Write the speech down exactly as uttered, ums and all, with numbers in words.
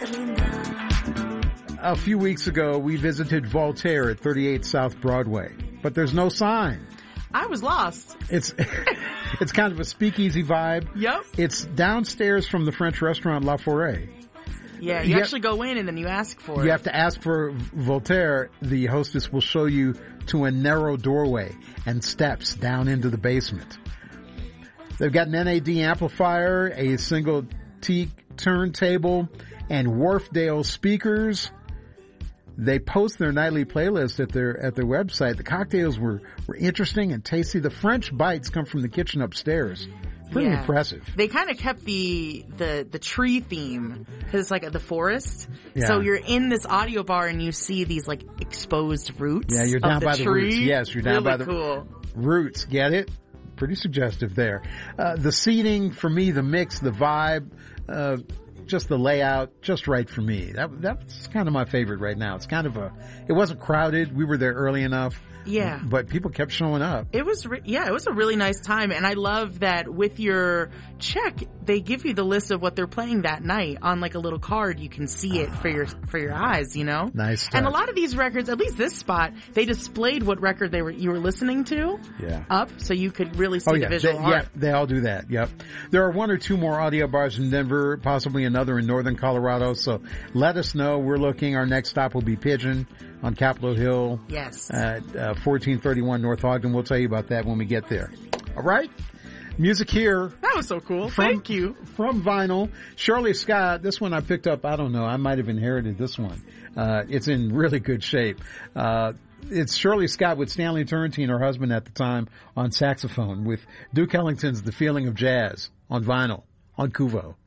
A few weeks ago, we visited Voltaire at thirty-eight South Broadway, but there's no sign. I was lost. It's it's kind of a speakeasy vibe. Yep. It's downstairs from the French restaurant La Forêt. Yeah, you, you actually have, go in and then you ask for you it. You have to ask for Voltaire. The hostess will show you to a narrow doorway and steps down into the basement. They've got an N A D amplifier, a single teak turntable, and Wharfdale speakers. They post their nightly playlist at their at their website. The cocktails were, were interesting and tasty. The French bites come from the kitchen upstairs. Pretty yeah. impressive. They kind of kept the the the tree theme because it's like the forest. Yeah. So you're in this audio bar and you see these like exposed roots. Yeah, you're down of the by tree. the roots. Yes, you're down really by the cool. roots. Get it? Pretty suggestive there. Uh, the seating for me, the mix, the vibe. Uh, Just the layout, just right for me. That that's kind of my favorite right now. It's kind of a, it wasn't crowded. We were there early enough. Yeah. But people kept showing up. It was, re- yeah, it was a really nice time. And I love that with your check, they give you the list of what they're playing that night on like a little card. You can see it for your, for your eyes, you know? Nice touch. And a lot of these records, at least this spot, they displayed what record they were, you were listening to. Yeah. Up, so you could really see oh, yeah. the visual they, art. Yeah, they all do that. Yep. There are one or two more audio bars in Denver, possibly another in northern Colorado. So let us know. We're looking. Our next stop will be Pigeon on Capitol Hill. Yes. At uh, fourteen thirty-one North Ogden. We'll tell you about that when we get there. All right. Music here. That was so cool. From, Thank you. From vinyl. Shirley Scott. This one I picked up. I don't know. I might have inherited this one. Uh, it's in really good shape. Uh, it's Shirley Scott with Stanley Turrentine, her husband at the time, on saxophone with Duke Ellington's The Feeling of Jazz on vinyl on Kuvo.